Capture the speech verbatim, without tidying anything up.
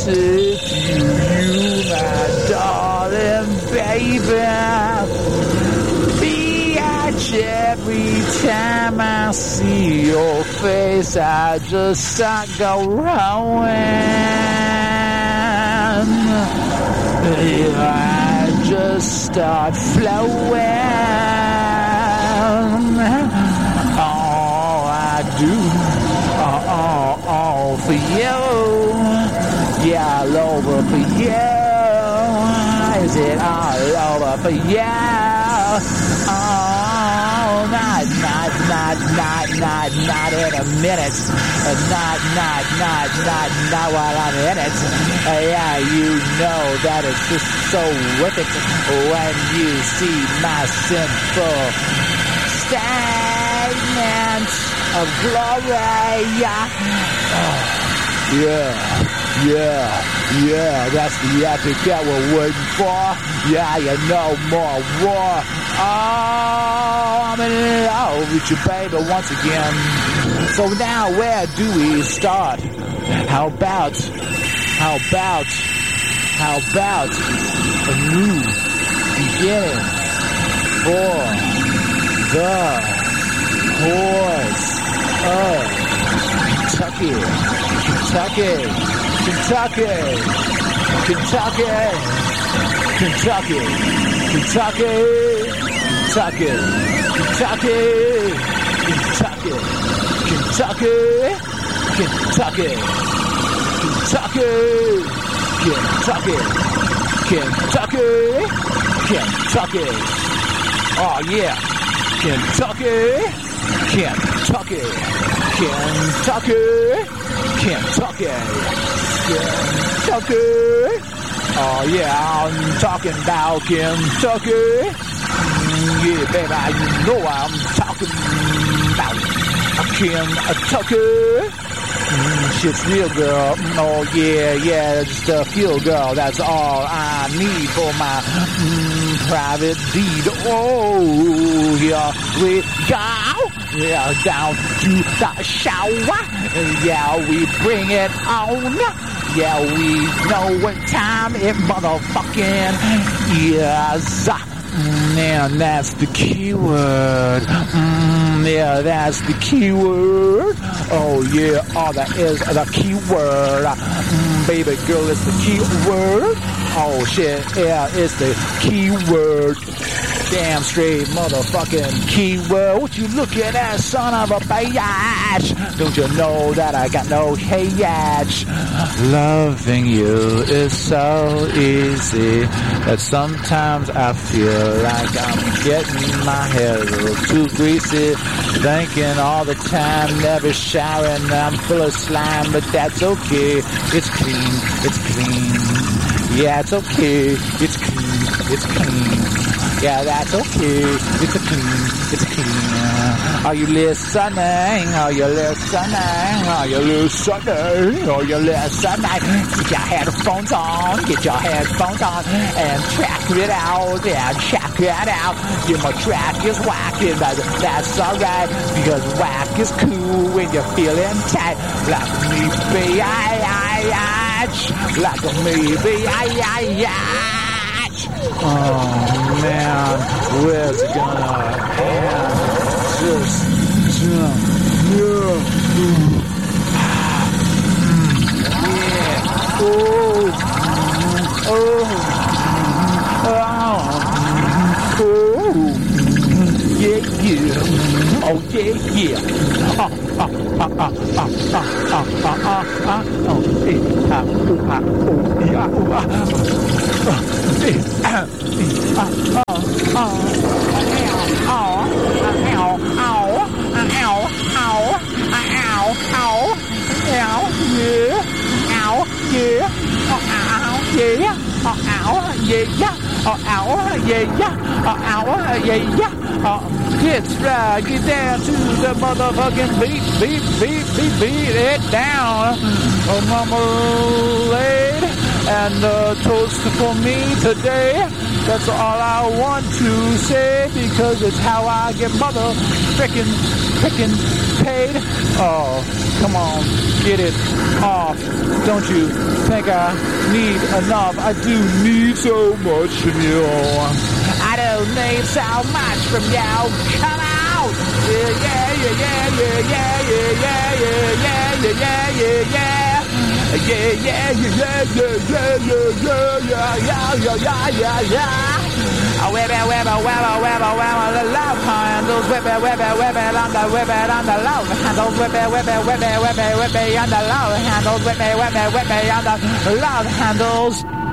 say to you, my darling baby, bitch, every time I see your face, I just start going. I just start flowing. All I do, uh, all, all for you. Yeah, all over for you. Is it all over for you? Oh, not, not, not, not, not, not in a minute. Not, not, not, not, not while I'm in it. Uh, yeah, you know that it's just so worth it when you see my simple statement of glory. Oh, yeah, yeah, yeah, that's the epic that we're waiting for. Yeah, you know, more war. Oh, I'm in love with you, baby, once again. So now, where do we start? How about, how about, how about a new beginning for the horse of Kentucky, Kentucky, Kentucky, Kentucky, Kentucky, Kentucky, Kentucky, Kentucky, Kentucky, Kentucky, Kentucky, Kentucky, Kentucky, Kentucky, Kentucky. Oh yeah, Kentucky, Kentucky, Kentucky, Kentucky, Kentucky. Oh yeah, I'm talking about Kentucky. Yeah, baby, you know I'm talking about Kentucky. Mm, shit's real, girl. Oh yeah, yeah, just a feel, girl. That's all I need for my mm, private deed. Oh, here we go. Yeah, down to the shower. Yeah, we bring it on. Yeah, we know what time it motherfucking is. Mm, yeah, that's the key word. Mm, yeah, that's the key word. Oh, yeah, all that is the key word. Mm, baby girl, it's the key word. Oh, shit, yeah, it's the key word. Damn straight motherfucking keyword. What you looking at, son of a bitch? Don't you know that I got no hatch? Loving you is so easy that sometimes I feel like I'm getting my hair a little too greasy. Thinking all the time, never showering, I'm full of slime, but that's okay. It's clean, it's clean. Yeah, it's okay. It's clean, it's clean. Yeah, that's okay. It's a clean, it's clean. Are you listening? Are you listening? Are you listening? Are you listening? Get your headphones on, get your headphones on, and check it out, yeah, check it out. Yeah, my track is whacking, but that's alright, because whack is cool when you're feeling tight. Like me, be I, I, I, like me, be I, I, I. Oh man, where's it gonna end? Just, just, yeah, yeah, oh, oh, oh, oh, yeah, yeah, oh yeah, yeah, ah, ah, ah, ah, ah, ah, ah, ah, ah, oh, eh, ah, oh, ah, oh, yeah, oh, ah. It's right, get down to the motherfucking beat, beat, beat, beat, beat it down. Oh, marmalade and a toast for me today. That's all I want to say, because it's how I get mother frickin' frickin' paid. Oh, come on, get it off. Don't you think I need enough? I do need so much from you. I don't need so much from you. Come out. Yeah, yeah, yeah, yeah, yeah, yeah, yeah, yeah, yeah, yeah, yeah, yeah. Yeah, yeah, yeah, yeah, yeah, yeah, yeah, yeah, yeah, yeah, yeah, yeah, yeah. Whip it, whip it, whip it, whip it, whip it, the love handles. Whip it, whip it, whip it on the, whip it on the love handles. Whip it, whip it, whip it, whip it, whip it on the love handles. Whip it, whip it, whip it on the love handles.